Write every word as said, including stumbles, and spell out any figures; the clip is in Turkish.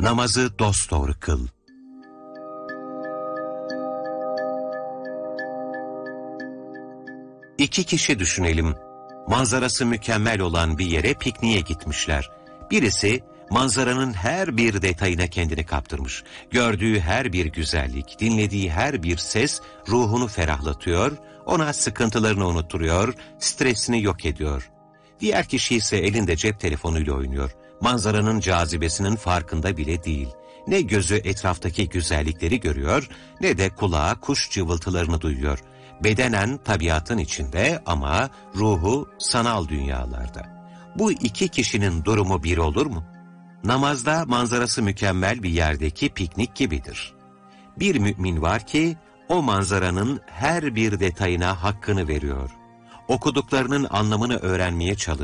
Namazı dosdoğru kıl. İki kişi düşünelim. Manzarası mükemmel olan bir yere pikniğe gitmişler. Birisi manzaranın her bir detayına kendini kaptırmış. Gördüğü her bir güzellik, dinlediği her bir ses ruhunu ferahlatıyor, ona sıkıntılarını unutturuyor, stresini yok ediyor. Diğer kişi ise elinde cep telefonuyla oynuyor. Manzaranın cazibesinin farkında bile değil. Ne gözü etraftaki güzellikleri görüyor, ne de kulağı kuş cıvıltılarını duyuyor. Bedenen tabiatın içinde ama ruhu sanal dünyalarda. Bu iki kişinin durumu bir olur mu? Namazda manzarası mükemmel bir yerdeki piknik gibidir. Bir mümin var ki o manzaranın her bir detayına hakkını veriyor. Okuduklarının anlamını öğrenmeye çalışıyor.